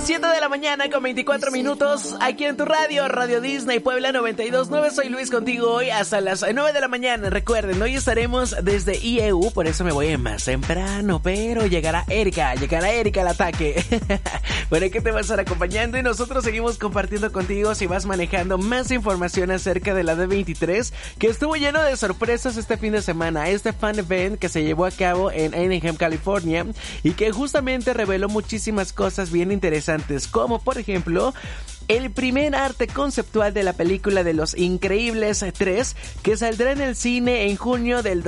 7 de la mañana con 24 minutos, aquí en tu radio, Radio Disney Puebla 92.9. Soy Luis contigo hoy hasta las 9 de la mañana. Recuerden, hoy estaremos desde IEU, por eso me voy más temprano, pero llegará Erika al ataque. Bueno, que te va a estar acompañando y nosotros seguimos compartiendo contigo si vas manejando más información acerca de la D23, que estuvo lleno de sorpresas este fin de semana. Este fan event que se llevó a cabo en Anaheim, California, y que justamente reveló muchísimas cosas bien interesantes, como por ejemplo el primer arte conceptual de la película de Los Increíbles 3, que saldrá en el cine en junio del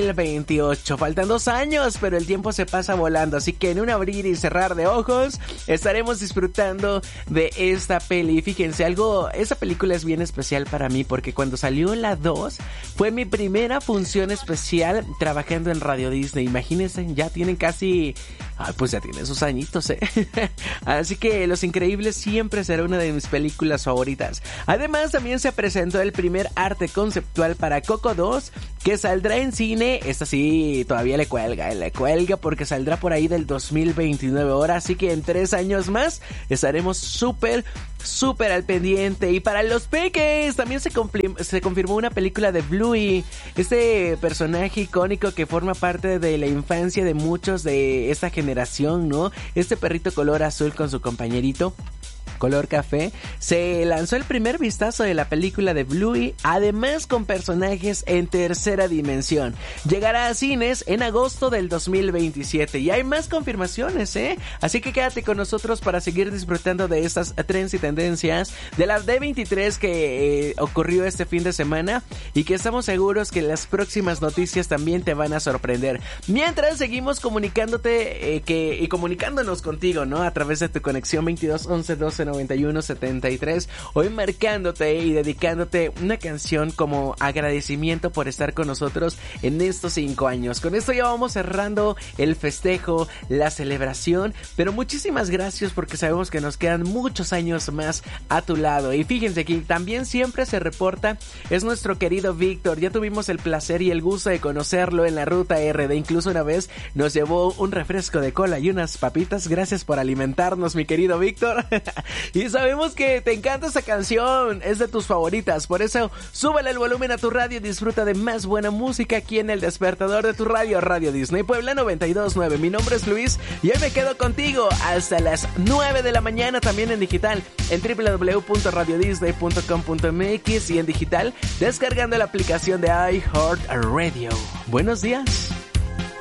2028. Faltan 2 años, pero el tiempo se pasa volando, así que en un abrir y cerrar de ojos estaremos disfrutando de esta peli. Fíjense, esta película es bien especial para mí, porque cuando salió la 2 fue mi primera función especial trabajando en Radio Disney. Imagínense, ya tienen casi... pues ya tiene sus añitos, Así que Los Increíbles siempre será una de mis películas favoritas. Además, también se presentó el primer arte conceptual para Coco 2, que saldrá en cine. Esta sí, todavía le cuelga porque saldrá por ahí del 2029 ahora. Así que en 3 años más estaremos súper al pendiente. Y para los peques también se confirmó una película de Bluey, este personaje icónico que forma parte de la infancia de muchos de esta generación, ¿no? Este perrito color azul con su compañerito color café. Se lanzó el primer vistazo de la película de Bluey, además con personajes en tercera dimensión. Llegará a cines en agosto del 2027 y hay más confirmaciones, Así que quédate con nosotros para seguir disfrutando de estas trends y tendencias de la D23 que ocurrió este fin de semana, y que estamos seguros que las próximas noticias también te van a sorprender. Mientras seguimos comunicándote y comunicándonos contigo, ¿no? A través de tu conexión 22 11 12 91 73, hoy marcándote y dedicándote una canción como agradecimiento por estar con nosotros en estos 5 años. Con esto ya vamos cerrando el festejo, la celebración, pero muchísimas gracias porque sabemos que nos quedan muchos años más a tu lado. Y fíjense que también siempre se reporta, es nuestro querido Víctor. Ya tuvimos el placer y el gusto de conocerlo en la ruta RD, incluso una vez nos llevó un refresco de cola y unas papitas. Gracias por alimentarnos, mi querido Víctor. Y sabemos que te encanta esa canción, es de tus favoritas, por eso súbele el volumen a tu radio y disfruta de más buena música aquí en el despertador de tu radio, Radio Disney Puebla 92.9. Mi nombre es Luis y hoy me quedo contigo hasta las 9 de la mañana, también en digital en www.radiodisney.com.mx y en digital descargando la aplicación de iHeartRadio. Buenos días.